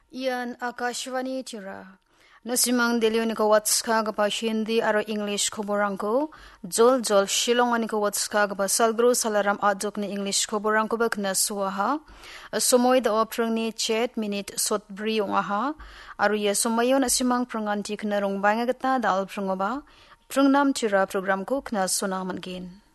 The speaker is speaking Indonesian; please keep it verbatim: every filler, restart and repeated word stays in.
Ian Akashvani Tira. Nasimang delio ni ko watska gapa Hindi aro English koborangko. Jol jol Shillong ani ko watska gapa salgro salaram adok ni English koborangko bak na suaha. Somoy da oprang ni chat minute sot briong aha. Aro ye somayo nasimang pranganti kna rong banga gata dal prangoba. Prangnam tira program ko kna sonaman gin.